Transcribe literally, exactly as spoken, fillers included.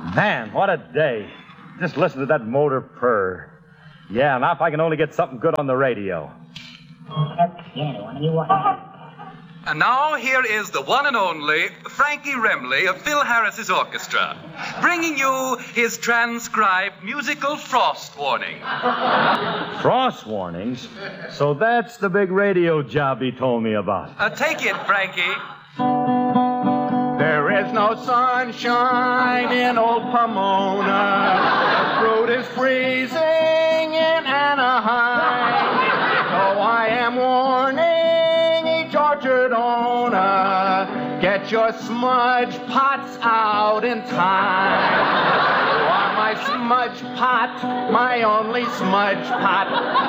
Man, what a day. Just listen to that motor purr. Yeah, now if I can only get something good on the radio. And now here is the one and only Frankie Remley of Phil Harris's orchestra, bringing you his transcribed musical frost warning. Frost warnings? So that's the big radio job he told me about. Uh, take it, Frankie. There is no sunshine in old Pomona. The fruit is freezing in Anaheim. So I am warning each orchard owner, get your smudge pots out in time. You are my smudge pot, my only smudge pot.